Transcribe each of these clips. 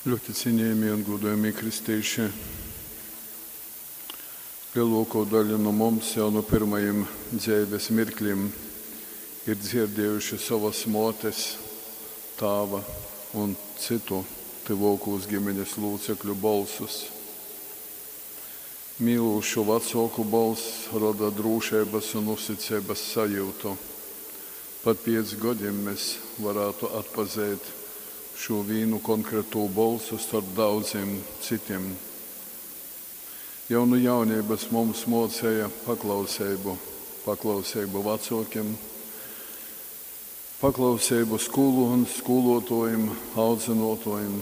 Ļoti cienījamie un godājamie kristieši, lielāko daļu no mums jau no pirmajiem dzīves mirkļiem ir dzirdējuši savas motes, tēva un citu tuvākos ģimenes locekļu balsus. Mīlošu vecāku balss rada drošības un uzticības sajūtu. Pat 5 gadiem mēs varētu atpazīt šo vienu konkrēto balsu starp daudziem citiem. Jau no jaunības mums mocēja paklausību vecākiem, paklausību skolu un skolotājiem, audzinātājiem.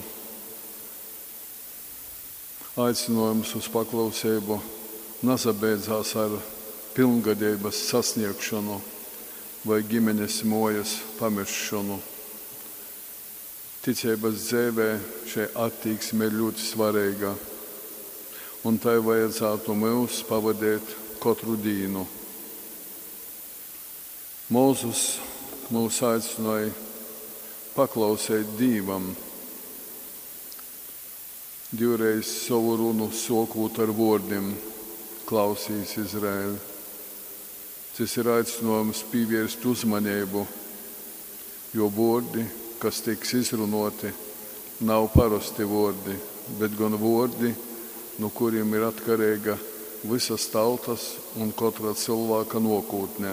Aicinājums uz paklausību nesabeidzās ar pilngadības sasniegšanu vai ģimenes mojas pamiršanu. Ticības dzīvē šī attieksme ir ļoti svarīga, un tai vajadzētu mums pavadīt katru dienu. Mūzus mūs aicināja paklausīt Dievam, divreiz savu runu sākot ar vārdiem: klausīs Izraēl. Tas ir aicinājums pievērst uzmanību, jo vārdi, kas tiks izrunāti, nav parasti vārdi, bet gan vārdi, no kuriem ir atkarīga visas tautas un katra cilvēka nākotne.